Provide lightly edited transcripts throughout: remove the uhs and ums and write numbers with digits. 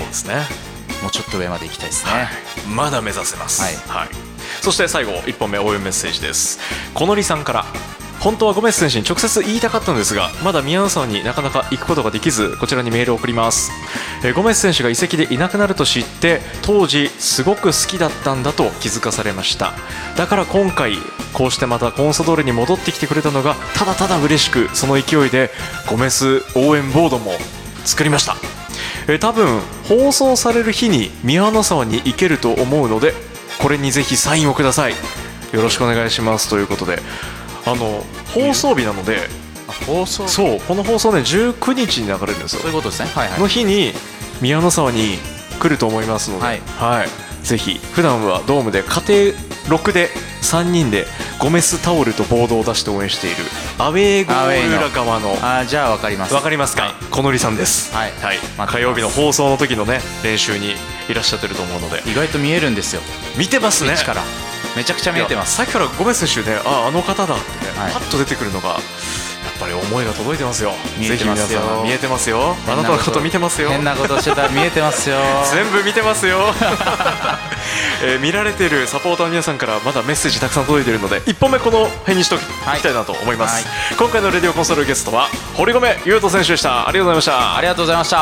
ですね。 もうちょっと上まで行きたいですね、 はい、まだ目指せます、 はいはい、そして最後1本目応援メッセージです。小野里さんから、本当はゴメス選手に直接言いたかったのですが、まだ宮野沢になかなか行くことができず、こちらにメールを送ります。ゴメス選手が移籍でいなくなると知って、当時すごく好きだったんだと気づかされました。だから今回こうしてまたコンサドーレに戻ってきてくれたのがただただ嬉しく、その勢いでゴメス応援ボードも作りました。多分放送される日に宮野沢に行けると思うので、これにぜひサインをください、よろしくお願いしますということで、放送日なので、そうこの放送ね19日に流れるんですよ。 そういうことですね、はいはい、 の日に宮野沢に来ると思いますので、 はいはい、ぜひ。普段はドームで家庭6で3人でゴメスタオルとボードを出して応援しているアウェーゴール裏側の、 じゃあ分かります、 分かりますか、小野里さんです、 はいはい、 待ってます。 火曜日の放送の時のね練習にいらっしゃってると思うので、 意外と見えるんですよ、 見てますね。 位置からめちゃくちゃ見えてます。 さっきからゴメス選手ね、あの方だってね、 はいパッと出てくるのがやっぱり思いが届いてますよ。 見えてますよぜひ皆さん見えてますよ、あなたのこと見てますよ、 変なことしてたら見えてますよ全部見てますよ、見られているサポーターの皆さんからまだメッセージたくさん届いているので、1本目この辺にしておきたいなと思います、 はい、 今回のレディオコンソールゲストは堀米雄斗選手でした。ありがとうございました。 ありがとうございました。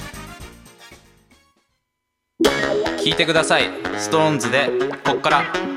聞いてください、ストーンズでこっから。